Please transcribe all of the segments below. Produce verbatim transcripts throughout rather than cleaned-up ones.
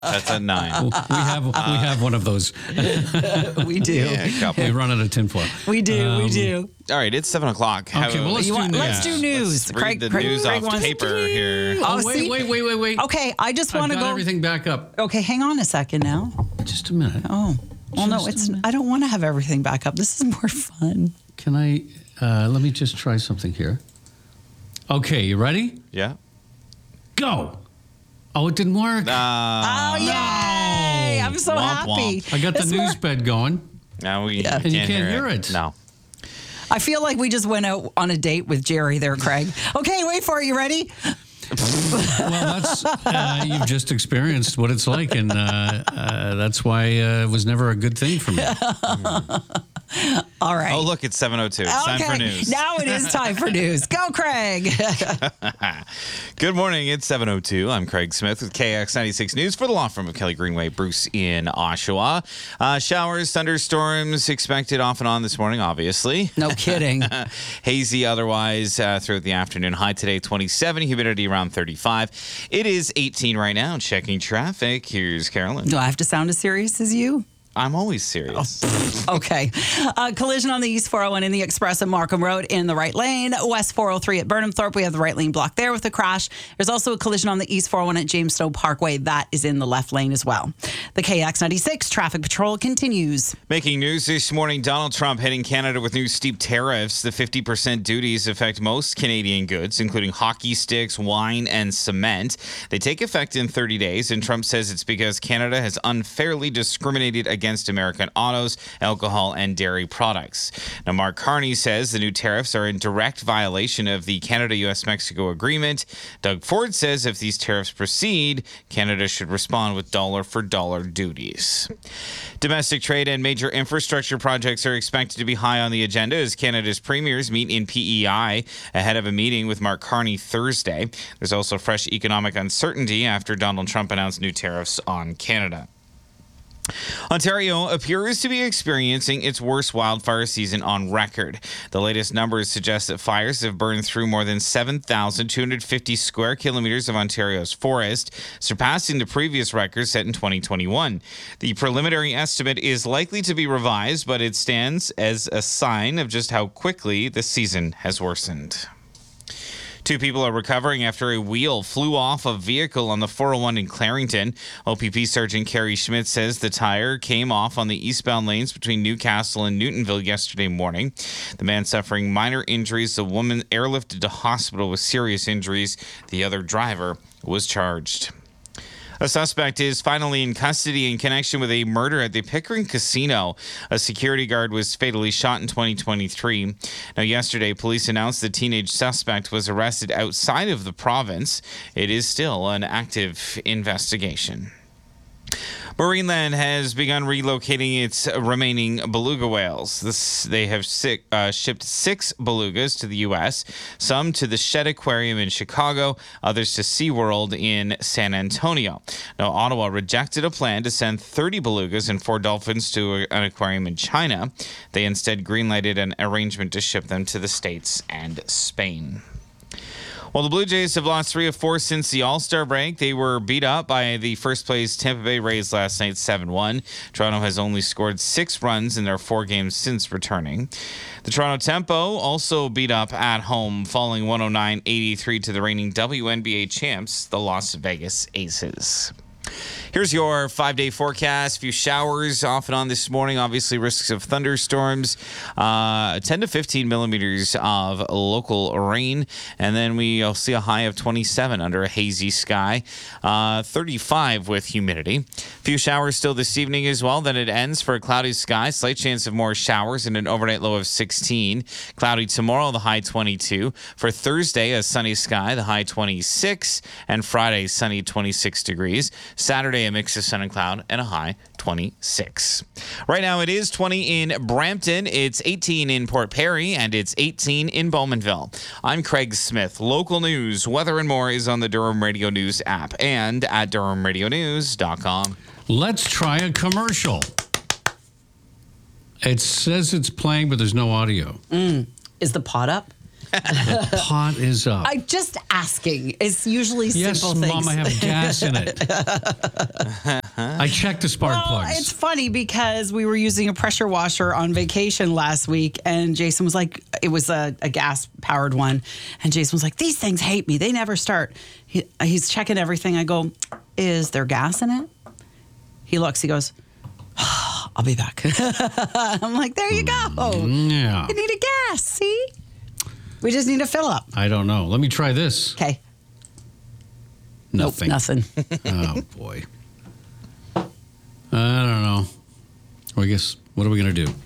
That's a nine. We have we have one of those. We do. Yeah, a couple. We run out of tinfoil. We do. Um, we do. All right, it's seven o'clock. Okay, well, let's You do want- news. let's do news. Let's read the news Craig off wants- paper here. Oh, Oh, wait, see? wait, wait, wait, wait. Okay, I just want I've to got go. everything back up. Okay, hang on a second now. Just a minute. Oh, well, no, Just a it's. minute. I don't want to have everything back up. This is more fun. Can I? Uh, let me just try something here. Okay, you ready? Yeah. Go. Oh, it didn't work. Uh, Oh, yay! I'm so Womp happy. womp. I got the It's news more- bed going. now we Yeah. can't, And you hear, can't hear it. it. No. I feel like we just went out on a date with Jerry there, Craig. Okay, wait for it. You ready? Well, that's uh, you've just experienced what it's like, and uh, uh, that's why uh, it was never a good thing for me. All right. Oh, look, it's seven oh two. It's time for Okay, news. now it is time for news. Go, Craig. Good morning. It's seven oh two. I'm Craig Smith with K X ninety-six News for the law firm of Kelly Greenway, Bruce in Oshawa. Uh, showers, thunderstorms expected off and on this morning, obviously. No kidding. Hazy otherwise uh, throughout the afternoon. High today, twenty-seven. Humidity around thirty-five. It is eighteen right now. Checking traffic. Here's Carolyn. Do I have to sound as serious as you? I'm always serious. Okay. Uh, collision on the East four oh one in the Express at Markham Road in the right lane. West four oh three at Burnhamthorpe. We have the right lane blocked there with a crash. There's also a collision on the East four oh one at James Snow Parkway. That is in the left lane as well. The K X ninety-six traffic patrol continues. Making news this morning, Donald Trump hitting Canada with new steep tariffs. The fifty percent duties affect most Canadian goods, including hockey sticks, wine, and cement. They take effect in thirty days, and Trump says it's because Canada has unfairly discriminated against American autos, alcohol, and dairy products. Now, Mark Carney says the new tariffs are in direct violation of the Canada-U S Mexico agreement. Doug Ford says if these tariffs proceed, Canada should respond with dollar-for-dollar duties. Domestic trade and major infrastructure projects are expected to be high on the agenda as Canada's premiers meet in P E I ahead of a meeting with Mark Carney Thursday. There's also fresh economic uncertainty after Donald Trump announced new tariffs on Canada. Ontario appears to be experiencing its worst wildfire season on record. The latest numbers suggest that fires have burned through more than seven thousand two hundred fifty square kilometers of Ontario's forest, surpassing the previous record set in twenty twenty-one. The preliminary estimate is likely to be revised, but it stands as a sign of just how quickly the season has worsened. Two people are recovering after a wheel flew off a vehicle on the four oh one in Clarington. O P P Sergeant Carrie Schmidt says the tire came off on the eastbound lanes between Newcastle and Newtonville yesterday morning. The man suffering minor injuries, the woman airlifted to hospital with serious injuries. The other driver was charged. A suspect is finally in custody in connection with a murder at the Pickering Casino. A security guard was fatally shot in twenty twenty-three. Now, yesterday, police announced the teenage suspect was arrested outside of the province. It is still an active investigation. Marineland has begun relocating its remaining beluga whales. This, they have sick, uh, shipped six belugas to the U S, some to the Shedd Aquarium in Chicago, others to SeaWorld in San Antonio. Now, Ottawa rejected a plan to send thirty belugas and four dolphins to an aquarium in China. They instead greenlighted an arrangement to ship them to the States and Spain. Well, the Blue Jays have lost three of four since the All-Star break. They were beat up by the first-place Tampa Bay Rays last night, seven one. Toronto has only scored six runs in their four games since returning. The Toronto Tempo also beat up at home, falling one oh nine eighty-three to the reigning W N B A champs, the Las Vegas Aces. Here's your five-day forecast. A few showers off and on this morning. Obviously, risks of thunderstorms. Uh, ten to fifteen millimeters of local rain. And then we'll see a high of twenty-seven under a hazy sky. Uh, thirty-five with humidity. A few showers still this evening as well. Then it ends for a cloudy sky. Slight chance of more showers and an overnight low of sixteen. Cloudy tomorrow, the high twenty-two. For Thursday, a sunny sky, the high twenty-six. And Friday, sunny twenty-six degrees. Saturday, a mix of sun and cloud and a high twenty-six. Right now it is twenty in Brampton, it's eighteen in Port Perry, and it's eighteen in Bowmanville. I'm Craig Smith. Local news, weather, and more is on the Durham Radio News app and at durham radio news dot com. Let's try a commercial. It says it's playing, but there's no audio. Mm. Is the pot up? The pot is up. I'm just asking. It's usually yes, simple things. Mom, I have gas in it. I checked the spark Well, plugs. it's funny because we were using a pressure washer on vacation last week, and Jason was like, it was a, a gas-powered one, and Jason was like, these things hate me. They never start. He, he's checking everything. I go, is there gas in it? He looks, he goes, oh, I'll be back. I'm like, there you go. Yeah. You need a gas, see? We just need to fill up. I don't know. Let me try this. Okay. Nothing. Nope, nothing. Oh, boy. I don't know. Well, I guess, what are we going to do?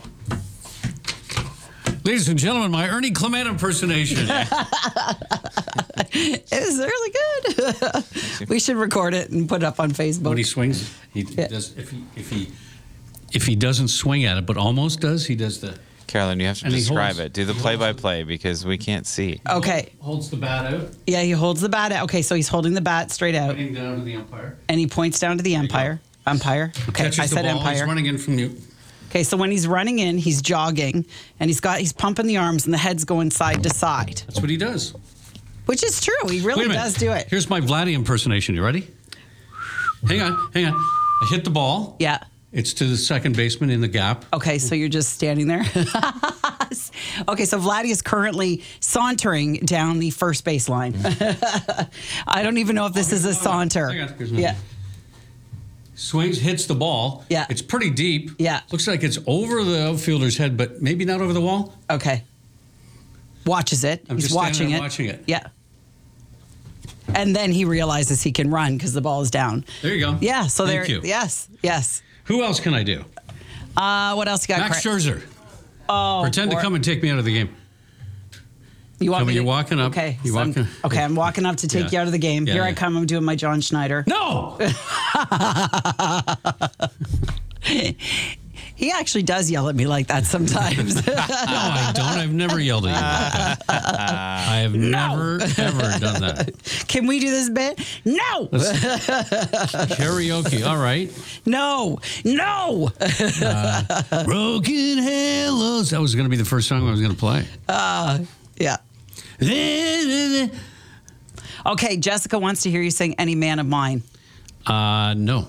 Ladies and gentlemen, my Ernie Clement impersonation. It was really good. We should record it and put it up on Facebook. When he swings, he Yeah. does. If he if he if he doesn't swing at it, but almost does, he does the Carolyn, you have to And he describe holds- it. Do the he holds play-by-play because we can't see. Okay. holds the bat out, Yeah, he holds the bat out. Okay, so he's holding the bat straight out, pointing down to the umpire. and he points down to the umpire. Umpire. Okay, Catches I the said ball. He's umpire. running in from you. Okay, so when he's running in, he's jogging, and he's got he's pumping the arms, and the head's going side to side, That's what he does. which is true. He Wait really a minute. does do it. Here's my Vladdy impersonation. You ready? Hang on, hang on. I hit the ball. Yeah. It's to the second baseman in the gap. Okay, so you're just standing there. Okay, so Vladdy is currently sauntering down the first base line. I don't even know if this is a saunter. Hang on. Here's my- Yeah. Swings, hits the ball. Yeah. It's pretty deep. Yeah. Looks like it's over the outfielder's head, but maybe not over the wall. Okay. Watches it. I'm He's just standing watching there it. watching it. Yeah. And then he realizes he can run because the ball is down. There you go. Yeah. So Thank there. you. Yes. Yes. Who else can I do? Uh, what else you got? Max Craig? Scherzer. Oh, Pretend to or- come and take me out of the game. You want Come, me you're to- walking up. Okay. You're so I'm- walking- okay. I'm walking up to take Yeah. you out of the game. Yeah, Here I yeah. come. I'm doing my John Schneider. No. He actually does yell at me like that sometimes. No, I don't. I've never yelled at you like that. I have never, ever done that. Can we do this bit? No. Karaoke. All right. No. No. Broken Halos. That was going to be the first song I was going to play. Yeah. Okay. Jessica wants to hear you sing "Any Man of Mine." Uh, no.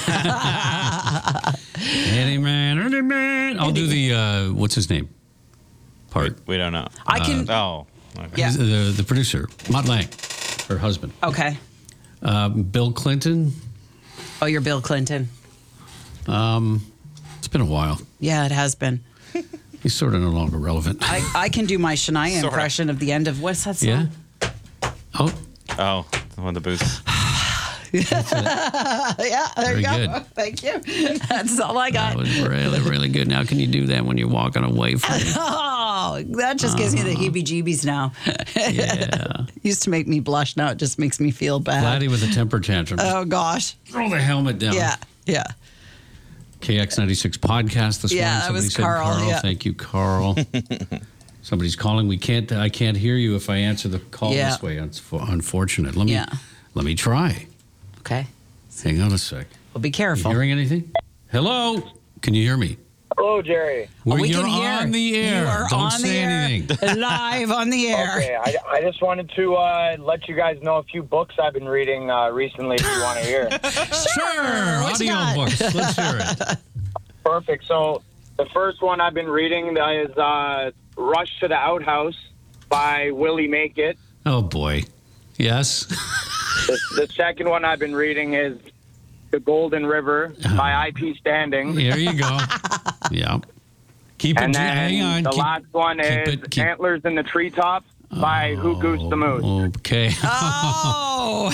Any man, any man. I'll do the, uh, what's his name? Part. We don't know. I can- Oh. Okay. Yeah. The, the producer, Mutt Lang, her husband. Okay. Um, Bill Clinton. Oh, you're Bill Clinton. Um, it's been a while. Yeah, it has been. He's sort of no longer relevant. I, I can do my Shania Sorta. impression of the end of what's that song? Yeah. Oh, Oh, the one of the boots. Yeah, there Very you go. good. Thank you. That's all I that got. was really, really good. Now, can you do that when you're walking away from me? Oh, that just gives me the heebie-jeebies now. Yeah. Used to make me blush. Now it just makes me feel bad. Vladdy with a temper tantrum. Oh gosh. Throw the helmet down. Yeah. Yeah. K X ninety-six podcast this Yeah, morning. that was said Carl, yeah. Thank you, Carl. Somebody's calling. We can't. I can't hear you if I answer the call Yeah. this way. It's fo- unfortunate. Let me. Yeah. Let me try. Okay. Hang on a sec. Well, be You careful. hearing anything? Hello. Can you hear me? Hello, Jerry. Well, we you're can hear. on the air. You are Don't on say the air, anything. live on the air. Okay, I, I just wanted to uh, let you guys know a few books I've been reading uh, recently if you want to hear. Sure. what you Audio got? books. Let's hear it. Perfect. So the first one I've been reading is uh, Rush to the Outhouse by Willie Make It. Oh boy. Yes. The, the second one I've been reading is The Golden River by I P Standing. Here you go. Yeah. Keep And it. then Hang on. the keep, last one keep is it- keep- Antlers in the Treetops by Who Goose the Moose. Okay. Oh,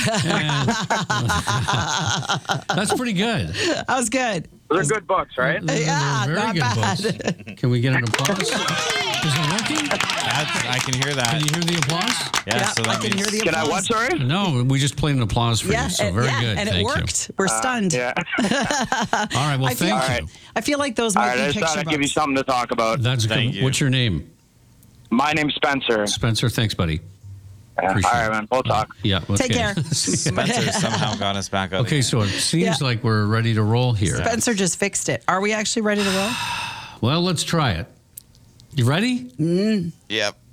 That's pretty good. that was good. Those are good books, right? They're Yeah, very not good bad. books. Can we get an applause? Is it working? That's, I can hear Can that. you hear the applause? Yeah, Yeah, so I that can means hear the Can I applause. what, sorry? No, we just played an applause for Yeah, you. So and, very yeah, good. and Thank it worked. We're stunned. Yeah. you. All right. Well, I feel, thank All you. right. I feel like those All might right, I be just picture thought I'd give you books. something to talk about. That's Thank good. you. What's your name? My name's Spencer. Spencer. Thanks, buddy. Yeah. All Appreciate right, it. man. We'll talk. Yeah. Okay. Take care. Spencer somehow got us back up. Okay, so it seems Yeah. like we're ready to roll here. Spencer just fixed it. Are we actually ready to roll? Well, let's try it. You ready? Yep.